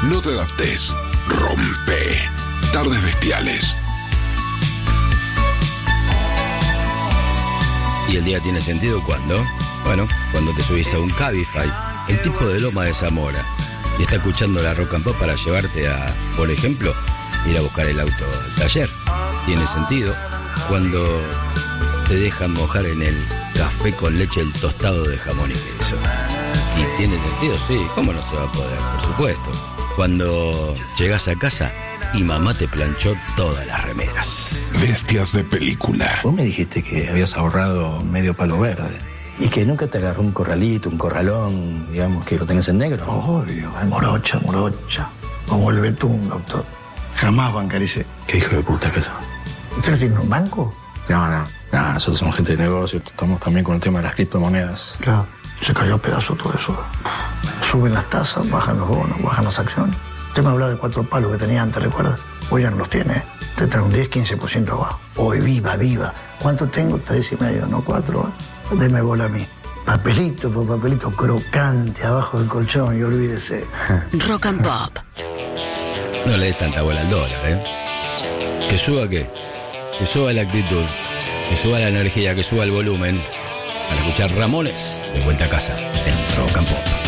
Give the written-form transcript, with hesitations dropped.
No te adaptes. Rompe. Tardes Bestiales. ¿Y el día tiene sentido cuándo? Bueno, cuando te subís a un Cabify, el tipo de Loma de Zamora, y está escuchando la Rock and Pop para llevarte a, por ejemplo, ir a buscar el auto al taller. Tiene sentido cuando te dejan mojar en el café con leche el tostado de jamón y queso. Y tiene sentido, sí, ¿cómo no se va a poder? Por supuesto. Cuando llegas a casa y mamá te planchó todas las remeras. Bestias de película. Vos me dijiste que habías ahorrado medio palo verde y que nunca te agarró un corralito, un corralón, digamos, que lo tenés en negro. Obvio, el morocha, como el betún, doctor. Jamás bancaricé. ¿Qué hijo de puta que sos? ¿Usted tiene un banco? No, nosotros somos gente de negocio, estamos también con el tema de las criptomonedas. Claro, se cayó a pedazos todo eso. Suben las tasas, bajan los bonos, bajan las acciones. Usted me hablaba de 4 palos que tenía antes, ¿recuerda? Hoy ya no los tiene, ¿eh? Usted está un 10-15% abajo. Hoy, viva. ¿Cuánto tengo? 3,5, no 4. Deme bola a mí. Papelito por papelito, crocante abajo del colchón y olvídese. Rock and Pop. No le des tanta bola al dólar, ¿eh? ¿Que suba qué? Que suba la actitud, que suba la energía, que suba el volumen. Para escuchar Ramones de vuelta a casa en Rock and Pop.